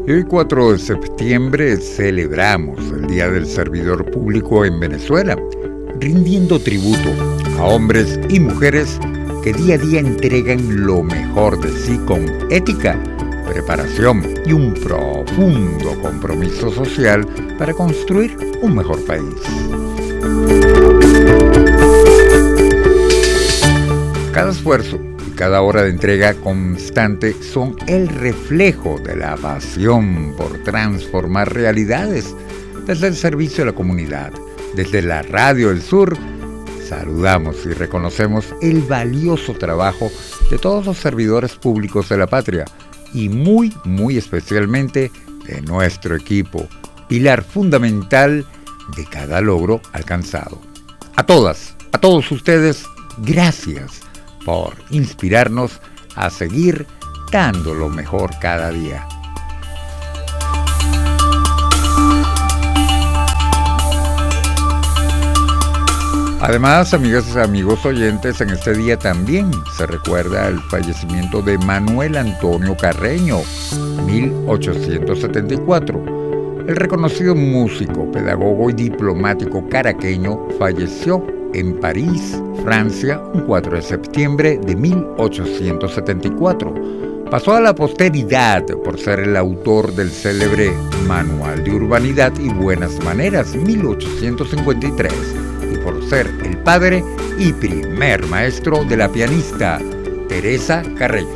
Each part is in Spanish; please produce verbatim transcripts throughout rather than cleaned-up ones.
El cuatro de septiembre celebramos el Día del Servidor Público en Venezuela, rindiendo tributo a hombres y mujeres que día a día entregan lo mejor de sí con ética, preparación y un profundo compromiso social para construir un mejor país. Cada esfuerzo y cada hora de entrega constante son el reflejo de la pasión por transformar realidades desde el servicio a la comunidad. Desde la Radio del Sur, saludamos y reconocemos el valioso trabajo de todos los servidores públicos de la patria y muy, muy especialmente de nuestro equipo, pilar fundamental de cada logro alcanzado. A todas, a todos ustedes, gracias por inspirarnos a seguir dando lo mejor cada día. Además, amigas y amigos oyentes, en este día también se recuerda el fallecimiento de Manuel Antonio Carreño, mil ochocientos setenta y cuatro. El reconocido músico, pedagogo y diplomático caraqueño falleció en París, Francia, un cuatro de septiembre de mil ochocientos setenta y cuatro. Pasó a la posteridad por ser el autor del célebre Manual de Urbanidad y Buenas Maneras, mil ochocientos cincuenta y tres. Y por ser el padre y primer maestro de la pianista Teresa Carreño.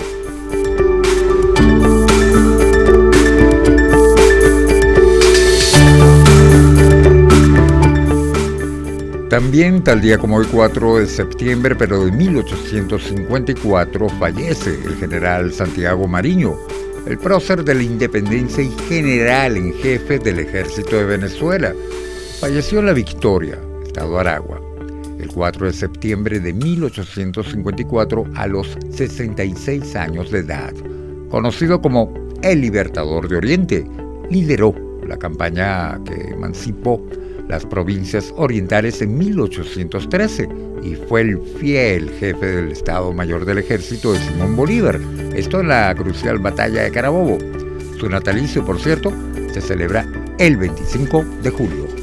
También tal día como el cuatro de septiembre, pero de mil ochocientos cincuenta y cuatro, fallece el general Santiago Mariño, el prócer de la independencia y general en jefe del ejército de Venezuela. Falleció en La Victoria, Estado Aragua, el cuatro de septiembre de mil ochocientos cincuenta y cuatro a los sesenta y seis años de edad. Conocido como el Libertador de Oriente, lideró la campaña que emancipó las provincias orientales en mil ochocientos trece y fue el fiel jefe del Estado Mayor del Ejército de Simón Bolívar, esto en la crucial batalla de Carabobo. Su natalicio, por cierto, se celebra el veinticinco de julio.